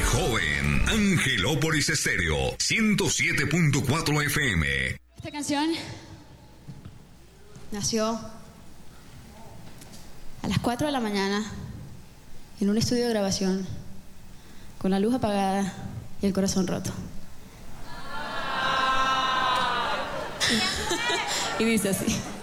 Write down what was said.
joven. Angelópolis Estéreo, 107.4 FM. Esta canción nació a las 4 de la mañana en un estudio de grabación, con la luz apagada y el corazón roto. Y dice así.